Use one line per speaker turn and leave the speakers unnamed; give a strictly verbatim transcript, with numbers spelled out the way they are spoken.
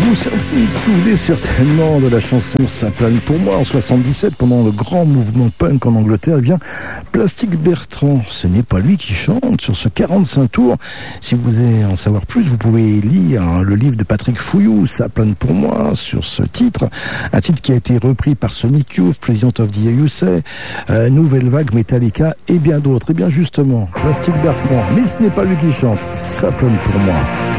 Vous vous souvenez certainement de la chanson Ça plane pour moi en soixante-dix-sept pendant le grand mouvement punk en Angleterre. Eh bien, Plastique Bertrand, ce n'est pas lui qui chante sur ce quarante-cinq tours. Si vous voulez en savoir plus, vous pouvez lire hein, le livre de Patrick Fouillou, Ça plane pour moi, sur ce titre. Un titre qui a été repris par Sonic Youth, President of the U S A, euh, Nouvelle Vague, Metallica et bien d'autres. Et bien justement, Plastique Bertrand, mais ce n'est pas lui qui chante, Ça plane pour moi.